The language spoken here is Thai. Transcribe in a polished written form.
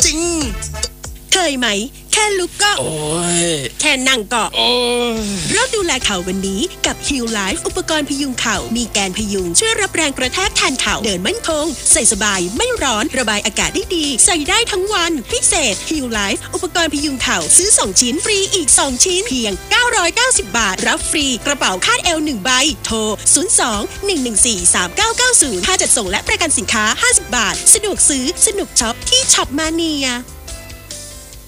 จริงเคยไหมแค่ลุกก็โอ้ยแค่นั่งก็โอ้ยเริ่มดูแลเข่าวันนี้กับ Heal Life อุปกรณ์พยุงเข่ามีแกนพยุงช่วยรับแรงกระแทกแทนเข่าเดินมั่นคงใส่สบายไม่ร้อนระบายอากาศได้ดีใส่ได้ทั้งวันพิเศษ Heal Life อุปกรณ์พยุงเข่าซื้อ2ชิ้นฟรีอีก2ชิ้นเพียง990 บาทรับฟรีกระเป๋าคาดเอว1ใบโทร02-114-3990ค่าจัดส่งและประกันสินค้า50 บาทสะดวกซื้อสนุกช็อปที่ช็อปมาเนีย